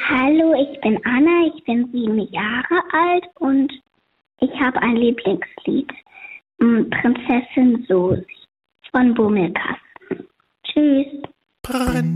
Hallo, ich bin Anna, ich bin 7 Jahre alt und ich habe ein Lieblingslied. Prinzessin Susi von Bummelkasten. Tschüss.